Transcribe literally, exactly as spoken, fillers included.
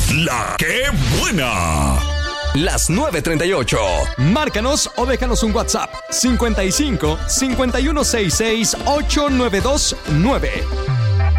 La que buena. Las nueve treinta y ocho. Márcanos o déjanos un WhatsApp cincuenta y cinco, cincuenta y uno sesenta y seis, ochocientos noventa y dos nueve.